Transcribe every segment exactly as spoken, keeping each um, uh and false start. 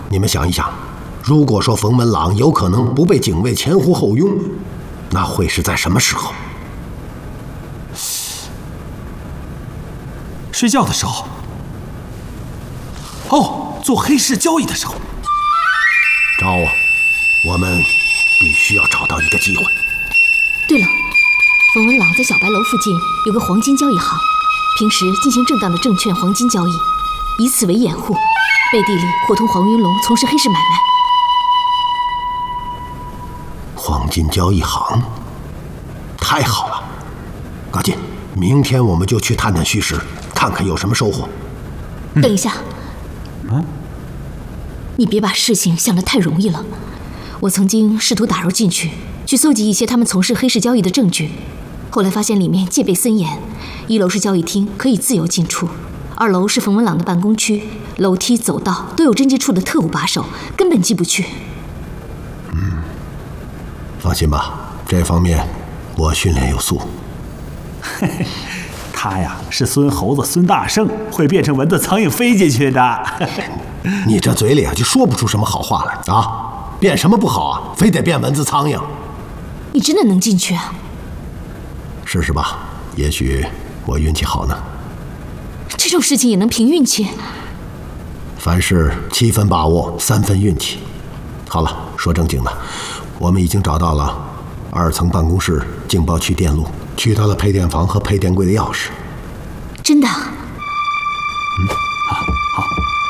你们想一想，如果说冯文朗有可能不被警卫前呼后拥，那会是在什么时候？ 睡觉的时候。哦，做黑市交易的时候。 招啊！我们必须要找到一个机会。 对了，冯文朗在小白楼附近有个黄金交易行，平时进行正当的证券黄金交易，以此为掩护，背地里伙同黄云龙从事黑市买卖。 黄金交易行，太好了！高进，明天我们就去探探虚实，看看有什么收获。 嗯、等一下， 啊， 你别把事情想得太容易了。我曾经试图打入进去，去搜集一些他们从事黑市交易的证据，后来发现里面戒备森严。一楼是交易厅，可以自由进出；二楼是冯文朗的办公区，楼梯、走道都有侦缉处的特务把守，根本进不去。 嗯，放心吧，这方面我训练有素。 嘿嘿，他呀是孙猴子孙大圣，会变成蚊子苍蝇飞进去的。 你这嘴里啊就说不出什么好话来啊！变什么不好啊？非得变蚊子苍蝇？ 你真的能进去啊？ 试试吧，也许我运气好呢。 这种事情也能凭运气？ 凡事七分把握，三分运气。好了，说正经的，我们已经找到了二层办公室警报区电路，取到了配电房和配电柜的钥匙。 真的？ 嗯，好，好。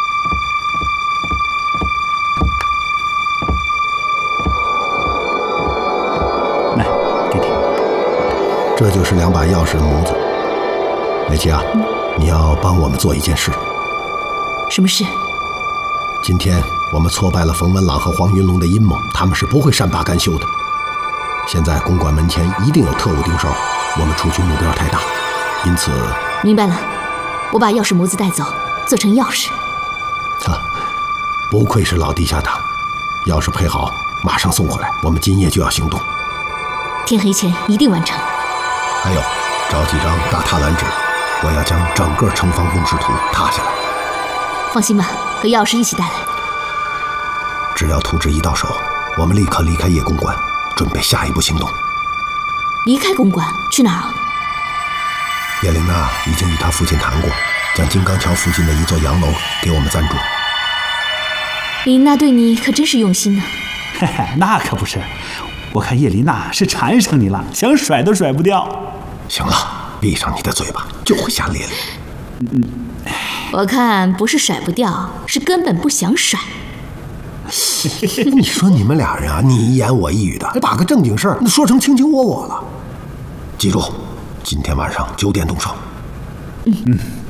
来，给你。 这就是两把钥匙的模子。雷奇啊，嗯、你要帮我们做一件事。 什么事？ 今天我们挫败了冯文朗和黄云龙的阴谋，他们是不会善罢甘休的。现在公馆门前一定有特务盯梢，我们出去目标太大，因此…… 明白了，我把钥匙模子带走，做成钥匙。 啊，不愧是老地下党，钥匙配好，马上送回来，我们今夜就要行动。 天黑前一定完成。 还有，找几张大踏蓝纸，我要将整个城防工事图踏下来。 放心吧，和钥匙一起带来。 只要图纸一到手，我们立刻离开叶公馆，准备下一步行动。 离开公馆去哪儿啊？ 叶琳娜已经与他父亲谈过，将金刚桥附近的一座洋楼给我们暂住。 琳娜对你可真是用心呢。 嘿嘿，那可不是，我看叶琳娜是缠上你了，想甩都甩不掉。 行了，闭上你的嘴巴，就会瞎咧咧。 嗯， 我看不是甩不掉，是根本不想甩。 你说你们俩人啊，你一言我一语的，把个正经事儿说成卿卿我我了。记住，今天晚上九点动手。 嗯嗯。